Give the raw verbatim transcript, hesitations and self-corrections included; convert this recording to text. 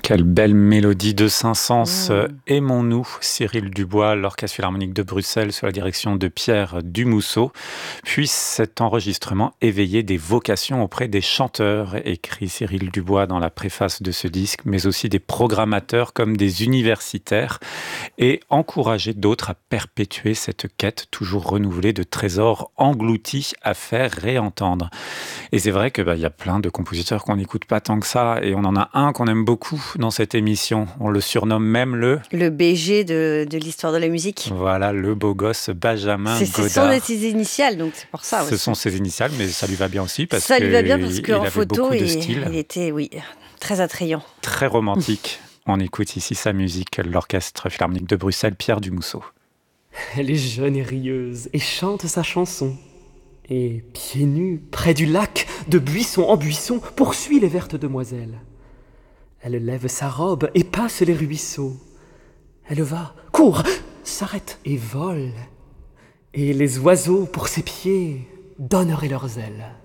Quelle belle mélodie de Saint-Saëns, euh, Mmh. Aimons-nous, Cyril Dubois, l'Orchestre Philharmonique de Bruxelles sous la direction de Pierre Dumousseau. Puisse cet enregistrement éveiller des vocations auprès des chanteurs, écrit Cyril Dubois dans la préface de ce disque, mais aussi des programmateurs comme des universitaires, et encourager d'autres à perpétuer cette quête toujours renouvelée de trésors engloutis à faire réentendre. Et c'est vrai que bah, y a plein de compositeurs qu'on n'écoute pas tant que ça, et on en a un qu'on aime beaucoup dans cette émission. On le surnomme même le... Le B G de, de l'histoire de la musique. Voilà, le beau gosse Benjamin C'est, ce sont Godard. ses initiales, donc c'est pour ça Ce aussi. sont ses initiales, mais ça lui va bien aussi parce Ça lui va bien parce qu'il qu'en avait photo, beaucoup de il, style, il était, oui, très attrayant. très romantique. On écoute ici sa musique, l'Orchestre Philharmonique de Bruxelles, Pierre Dumousseau. Elle est jeune et rieuse et chante sa chanson. Et, pieds nus, près du lac, de buisson en buisson, poursuit les vertes demoiselles. Elle lève sa robe et passe les ruisseaux. Elle va, court, s'arrête et vole. Et les oiseaux, pour ses pieds, donneraient leurs ailes.